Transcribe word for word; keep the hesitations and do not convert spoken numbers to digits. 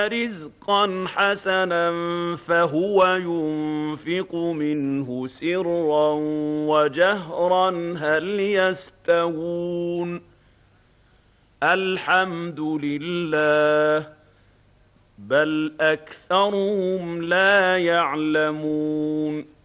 رزقا حسنا فهو ينفق منه سرا وجهرا هل يستوون الحمد لله بل أكثرهم لا يعلمون